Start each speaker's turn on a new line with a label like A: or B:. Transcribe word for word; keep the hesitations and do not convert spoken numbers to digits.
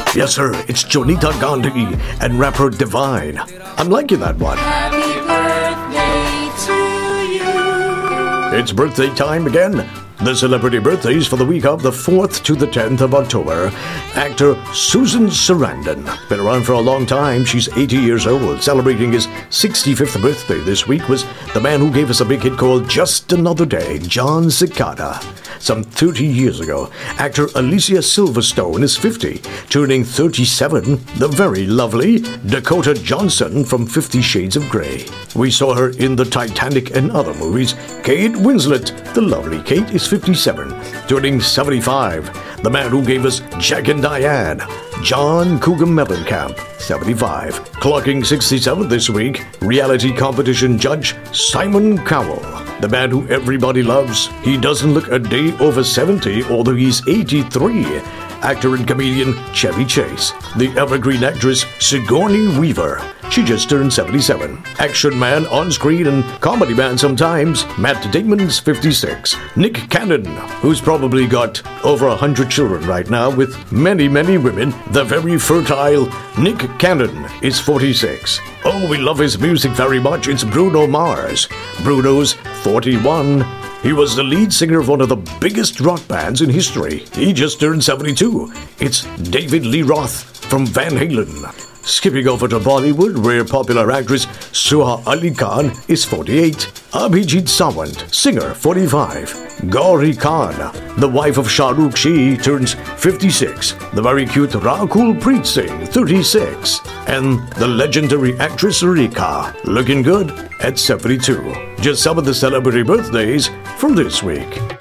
A: Yes, sir, it's Jonita Gandhi and rapper Divine. I'm liking that one.
B: Happy birthday to you.
A: It's birthday time again. The celebrity birthdays for the week of the fourth to the tenth of October. Actor Susan Sarandon. Been around for a long time. She's eighty years old. Celebrating his sixty-fifth birthday this week was the man who gave us a big hit called Just Another Day, John Cicada. Some thirty years ago, actor Alicia Silverstone is fifty, turning thirty-seven. The very lovely Dakota Johnson from Fifty Shades of Grey. We saw her in the Titanic and other movies. Kate Winslet, the lovely Kate, is fifty-seven, turning seventy-five. The man who gave us Jack and Diane, John Cougar Mellencamp, seventy-five. Clocking sixty-seven this week, reality competition judge Simon Cowell. The man who everybody loves. He doesn't look a day over seventy, although he's eighty-three. Actor and comedian Chevy Chase. The evergreen actress Sigourney Weaver. She just turned seventy-seven. Action man on screen and comedy man sometimes, Matt Damon's fifty-six. Nick Cannon, who's probably got over one hundred children right now with many, many women. The very fertile Nick Cannon is forty-six. Oh, we love his music very much. It's Bruno Mars. Bruno's forty-one. He was the lead singer of one of the biggest rock bands in history. He just turned seventy-two. It's David Lee Roth from Van Halen. Skipping over to Bollywood, where popular actress Suha Ali Khan is forty-eight. Abhijit Sawant, singer, forty-five. Gauri Khan, the wife of Shah Rukh, she turns fifty-six. The very cute Rakul Preet Singh, thirty-six. And the legendary actress Rika, looking good at seventy-two. Just some of the celebrity birthdays from this week.